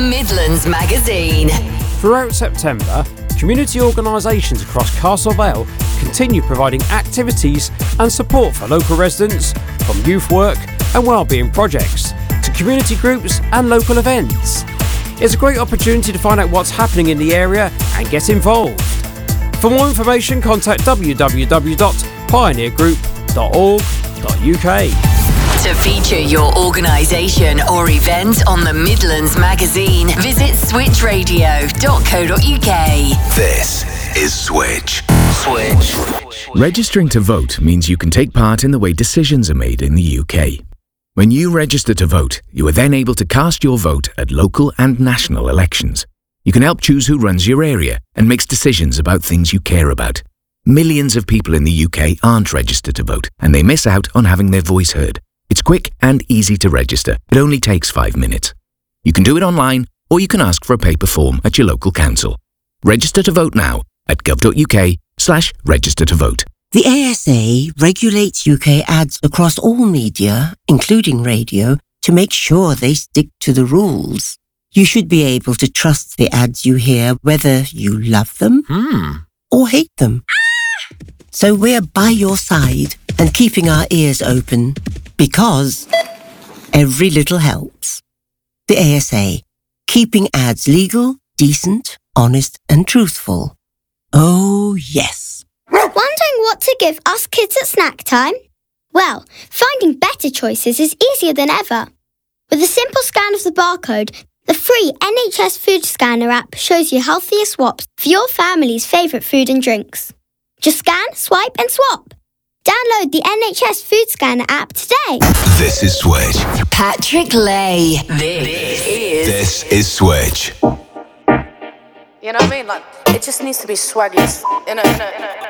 Midlands Magazine. Throughout September, community organisations across Castle Vale continue providing activities and support for local residents, from youth work and wellbeing projects to community groups and local events. It's a great opportunity to find out what's happening in the area and get involved. For more information, contact www.pioneergroup.org.uk. To feature your organisation or event on the Midlands Magazine, visit switchradio.co.uk. This is Switch. Switch. Registering to vote means you can take part in the way decisions are made in the UK. When you register to vote, you are then able to cast your vote at local and national elections. You can help choose who runs your area and makes decisions about things you care about. Millions of people in the UK aren't registered to vote, and they miss out on having their voice heard. It's quick and easy to register. It only takes 5 minutes. You can do it online, or you can ask for a paper form at your local council. Register to vote now at gov.uk/register to vote. The ASA regulates UK ads across all media, including radio, to make sure they stick to the rules. You should be able to trust the ads you hear, whether you love them or hate them. So we're by your side and keeping our ears open, because every little helps. The ASA, keeping ads legal, decent, honest and truthful. Oh, yes. Wondering what to give us kids at snack time? Well, finding better choices is easier than ever. With a simple scan of the barcode, the free NHS Food Scanner app shows you healthier swaps for your family's favourite food and drinks. Just scan, swipe and swap. Download the NHS Food Scanner app today. This is Switch. Patrick Lay. This is Switch. You know what I mean? Like, it just needs to be swagless.